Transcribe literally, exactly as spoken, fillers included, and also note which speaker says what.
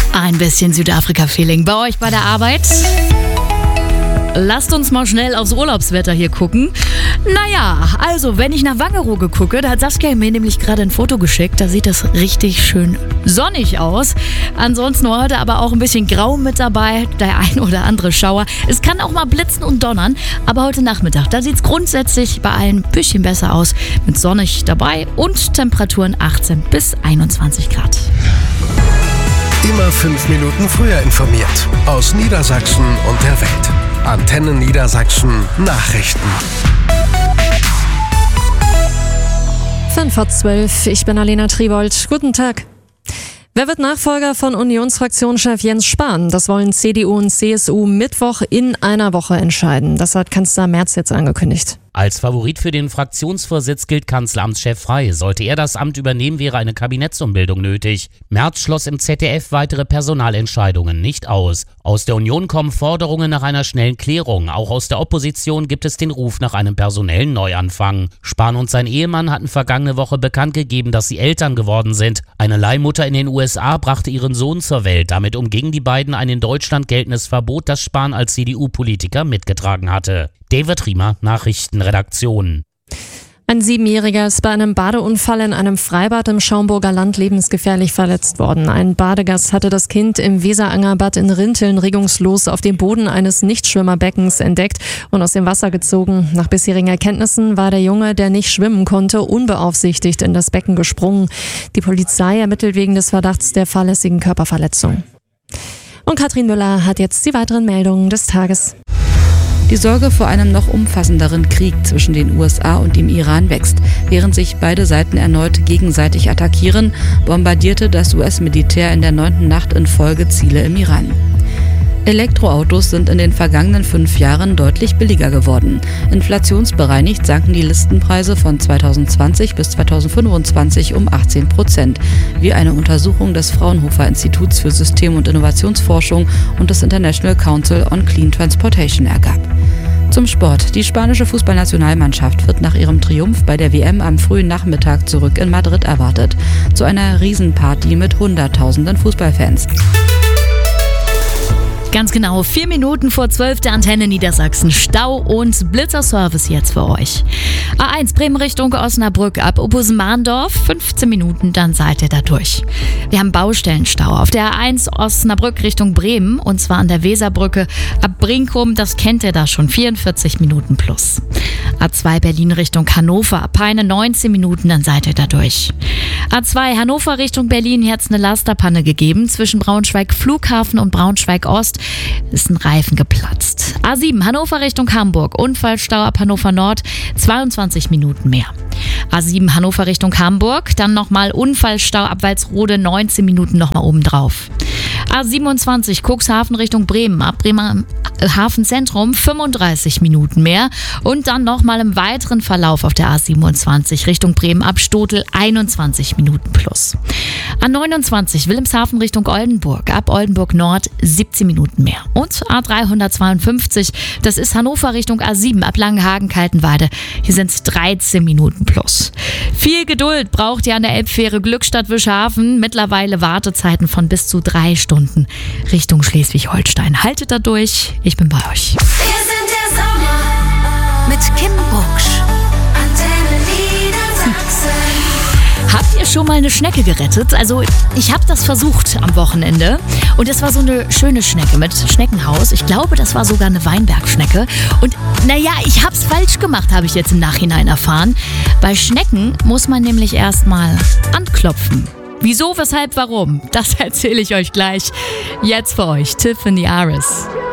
Speaker 1: Ein bisschen Südafrika-Feeling bei euch bei der Arbeit. Lasst uns mal schnell aufs Urlaubswetter hier gucken. Naja, also wenn ich nach Wangerooge gucke, da hat Saskia mir nämlich gerade ein Foto geschickt. Da sieht es richtig schön sonnig aus. Ansonsten heute aber auch ein bisschen grau mit dabei, der ein oder andere Schauer. Es kann auch mal blitzen und donnern, aber heute Nachmittag, da sieht es grundsätzlich bei allen ein bisschen besser aus. Mit sonnig dabei und Temperaturen achtzehn bis einundzwanzig Grad.
Speaker 2: Immer fünf Minuten früher informiert. Aus Niedersachsen und der Welt. Antenne Niedersachsen Nachrichten.
Speaker 3: fünf vor zwölf, ich bin Alena Tribold. Guten Tag. Wer wird Nachfolger von Unionsfraktionschef Jens Spahn? Das wollen C D U und C S U Mittwoch in einer Woche entscheiden. Das hat Kanzler Merz jetzt angekündigt.
Speaker 4: Als Favorit für den Fraktionsvorsitz gilt Kanzleramtschef Frey. Sollte er das Amt übernehmen, wäre eine Kabinettsumbildung nötig. Merz schloss im Z D F weitere Personalentscheidungen nicht aus. Aus der Union kommen Forderungen nach einer schnellen Klärung. Auch aus der Opposition gibt es den Ruf nach einem personellen Neuanfang. Spahn und sein Ehemann hatten vergangene Woche bekannt gegeben, dass sie Eltern geworden sind. Eine Leihmutter in den U S A brachte ihren Sohn zur Welt. Damit umgingen die beiden ein in Deutschland geltendes Verbot, das Spahn als C D U-Politiker mitgetragen hatte. David Riemer, Nachrichtenredaktion.
Speaker 3: Ein Siebenjähriger ist bei einem Badeunfall in einem Freibad im Schaumburger Land lebensgefährlich verletzt worden. Ein Badegast hatte das Kind im Weserangerbad in Rinteln regungslos auf dem Boden eines Nichtschwimmerbeckens entdeckt und aus dem Wasser gezogen. Nach bisherigen Erkenntnissen war der Junge, der nicht schwimmen konnte, unbeaufsichtigt in das Becken gesprungen. Die Polizei ermittelt wegen des Verdachts der fahrlässigen Körperverletzung. Und Katrin Müller hat jetzt die weiteren Meldungen des Tages.
Speaker 5: Die Sorge vor einem noch umfassenderen Krieg zwischen den U S A und dem Iran wächst. Während sich beide Seiten erneut gegenseitig attackieren, bombardierte das U S-Militär in der neunten Nacht in Folge Ziele im Iran. Elektroautos sind in den vergangenen fünf Jahren deutlich billiger geworden. Inflationsbereinigt sanken die Listenpreise von zweitausendzwanzig bis zweitausendfünfundzwanzig um achtzehn Prozent, wie eine Untersuchung des Fraunhofer Instituts für System- und Innovationsforschung und des International Council on Clean Transportation ergab. Zum Sport. Die spanische Fußballnationalmannschaft wird nach ihrem Triumph bei der W M am frühen Nachmittag zurück in Madrid erwartet. Zu einer Riesenparty mit Hunderttausenden Fußballfans.
Speaker 1: Ganz genau, vier Minuten vor zwölf der Antenne Niedersachsen. Stau und Blitzerservice jetzt für euch. A eins Bremen Richtung Osnabrück ab Obusen-Mahndorf. fünfzehn Minuten, dann seid ihr da durch. Wir haben Baustellenstau auf der A eins Osnabrück Richtung Bremen und zwar an der Weserbrücke ab Brinkum. Das kennt ihr da schon, vierundvierzig Minuten plus. A zwei Berlin Richtung Hannover ab Peine neunzehn Minuten, dann seid ihr da durch. A zwei Hannover Richtung Berlin, hier hat es eine Lasterpanne gegeben. Zwischen Braunschweig Flughafen und Braunschweig Ost ist ein Reifen geplatzt. A sieben Hannover Richtung Hamburg, Unfallstau ab Hannover Nord, zweiundzwanzig Minuten mehr. A sieben Hannover Richtung Hamburg, dann nochmal Unfallstau ab Walsrode, neunzehn Minuten nochmal obendrauf. A siebenundzwanzig Cuxhaven Richtung Bremen, ab Bremer Hafenzentrum fünfunddreißig Minuten mehr und dann nochmal im weiteren Verlauf auf der A siebenundzwanzig Richtung Bremen ab Stotel einundzwanzig Minuten plus. A neunundzwanzig Wilhelmshaven Richtung Oldenburg, ab Oldenburg Nord siebzehn Minuten mehr. Und A dreihundertzweiundfünfzig, das ist Hannover Richtung A sieben, ab Langenhagen-Kaltenweide, hier sind es dreizehn Minuten plus. Viel Geduld braucht ihr an der Elbfähre Glückstadt-Wischhafen, mittlerweile Wartezeiten von bis zu drei Stunden Richtung Schleswig-Holstein. Haltet da durch, ich bin bei euch.
Speaker 6: Wir sind der Sommer mit Kim Bucksch. Antenne Niedersachsen.
Speaker 1: Habt ihr schon mal eine Schnecke gerettet? Also ich habe das versucht am Wochenende und es war so eine schöne Schnecke mit Schneckenhaus. Ich glaube, das war sogar eine Weinbergschnecke. Und naja, ich habe es falsch gemacht, habe ich jetzt im Nachhinein erfahren. Bei Schnecken muss man nämlich erstmal anklopfen. Wieso, weshalb, warum? Das erzähle ich euch gleich. Jetzt für euch Tiffany Aris.